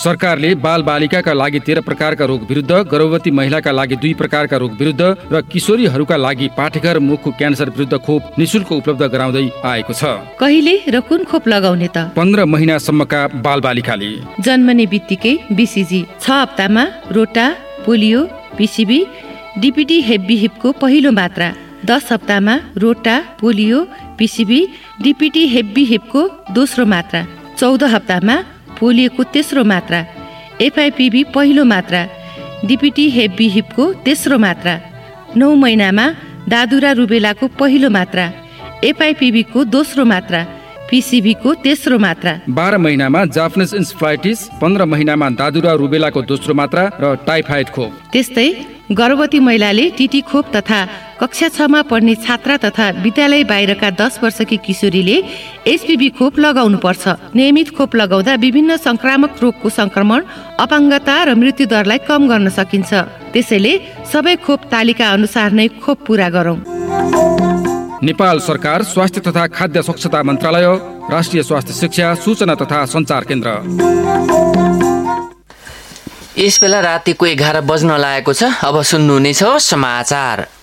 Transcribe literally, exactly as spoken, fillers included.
सरकारले बाल बालिकाका लागि तेह्र प्रकारका रोग विरुद्ध, गर्भवती महिलाका लागि दुई प्रकारका रोग विरुद्ध र किशोरीहरूका लागि पाठेघर मुखको क्यान्सर विरुद्ध खोप निशुल्क उपलब्ध गराउँदै आएको छ। कहिले र कुन खोप लगाउने त? पन्ध्र महिनासम्मका बाल बालिकाले। जन्मने बित्तिकै बीसीजी, छ हप्तामा रोटा, पोलियो, पीसीबी, डीपीटी हेब्बी हिपको पहिलो मात्रा, दस हप्तामा रोटा, पोलियो, पीसीबी, डीपीटी हेब्बी हिपको दोस्रो मात्रा, चौध हप्तामा पोलियोको तेस्रो मात्रा, एफआइपीबी पहिलो मात्रा, डीपीटी हेब्बी हिपको तेस्रो मात्रा, नौ महिनामा दादुरा रुबेलाको पहिलो मात्रा, एफआइपीबीको दोस्रो मात्रा, पीसीबीको तेस्रो मात्रा, बाह्र महिनामा जापानिज इन्सेफ्लाइटिस, पन्ध्र महिनामा दादुरा रुबेलाको दोस्रो मात्रा र टाइफाइड खोप। त्यस्तै गर्भवती महिलाले टीटी खोप तथा कक्षा छमा पढ्ने छात्रा तथा विद्यालय बाहिरका दस वर्षकी किशोरीले एचपीभी खोप लगाउनु पर्छ। नियमित खोप लगाउँदा विभिन्न संक्रामक रोगको संक्रमण, अपाङ्गता र मृत्यु दरलाई कम गर्न सकिन्छ। त्यसैले सबै खोप तालिका अनुसार नै खोप पूरा गरौँ। नेपाल सरकार, स्वास्थ्य तथा खाद्य स्वच्छता मन्त्रालय, राष्ट्रिय स्वास्थ्य शिक्षा, सूचना तथा सञ्चार केन्द्र। यस बेला रातिको एघार बज्न लागेको छ। अब सुन्नुहुनेछ समाचार।